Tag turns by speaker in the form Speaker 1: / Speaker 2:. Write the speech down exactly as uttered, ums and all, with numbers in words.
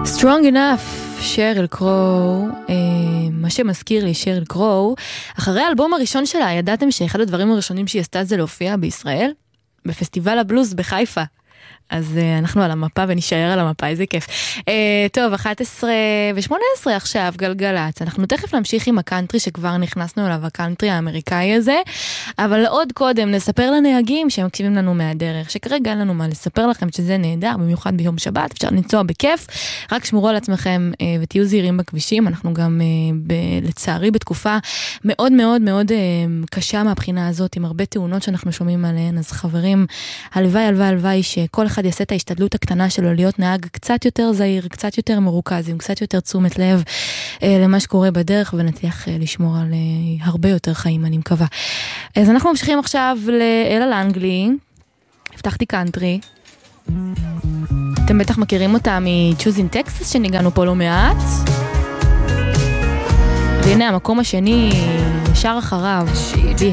Speaker 1: Strong enough, שריל קרו, אה, מה שמזכיר לי שריל קרו, אחרי האלבום הראשון שלה, ידעתם שאחד הדברים הראשונים שהיא עשתה זה להופיע בישראל, בפסטיבל הבלוז בחיפה. אז uh, אנחנו על המפה ונשאר על המפה, איזה כיף. Uh, טוב, אחת עשרה ושמונה עשרה עכשיו, גלגלת. אנחנו תכף נמשיך עם הקאנטרי שכבר נכנסנו אליו, הקאנטרי האמריקאי הזה, אבל עוד קודם נספר לנהגים שמקשיבים לנו מהדרך, שכרגע אין לנו מה לספר לכם שזה נהדר, במיוחד ביום שבת, אפשר לנסוע בכיף, רק שמרו על עצמכם uh, ותהיו זהירים בכבישים, אנחנו גם uh, ב- לצערי בתקופה מאוד מאוד מאוד uh, קשה מהבחינה הזאת, עם הרבה תאונות שאנחנו שומעים עליהן, אז חברים, הלוואי, הלוואי, הלוואי שכל אחד יעשה את ההשתדלות הקטנה שלו להיות נהג קצת יותר זהיר, קצת יותר מרוכז, עם קצת יותר תשומת לב אה, למה שקורה בדרך, ונצליח אה, לשמור על אה, הרבה יותר חיים, אני מקווה. אז אנחנו ממשיכים עכשיו לאלה לאנגלי, הבטחתי קאנטרי. אתם בטח מכירים אותה מ-Choosing Texas שניגענו פה לא מעט. והנה המקום השני, ישר אחריו, Be